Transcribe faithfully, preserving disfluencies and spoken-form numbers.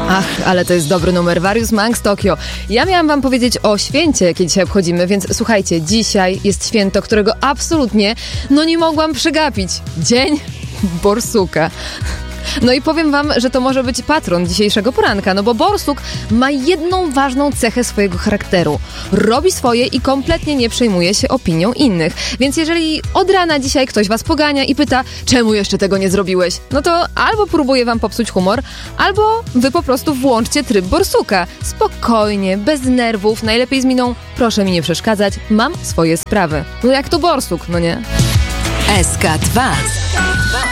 Ach, ale to jest dobry numer. Various Monks Tokio. Ja miałam wam powiedzieć o święcie, jakie dzisiaj obchodzimy, więc słuchajcie, dzisiaj jest święto, którego absolutnie, no nie mogłam przegapić. Dzień borsuka. No i powiem wam, że to może być patron dzisiejszego poranka, no bo borsuk ma jedną ważną cechę swojego charakteru. Robi swoje i kompletnie nie przejmuje się opinią innych. Więc jeżeli od rana dzisiaj ktoś was pogania i pyta, czemu jeszcze tego nie zrobiłeś, no to albo próbuje wam popsuć humor, albo wy po prostu włączcie tryb borsuka. Spokojnie, bez nerwów, najlepiej z miną, proszę mi nie przeszkadzać, mam swoje sprawy. No jak to borsuk, no nie? S K dwa